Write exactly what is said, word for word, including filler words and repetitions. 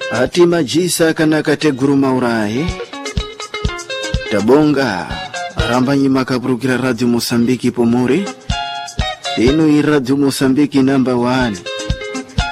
ati majisa kana kateguru maurahe tabonga arambanyi makaburukira Radio Mosambiki pomore ino i Radio Mosambiki number one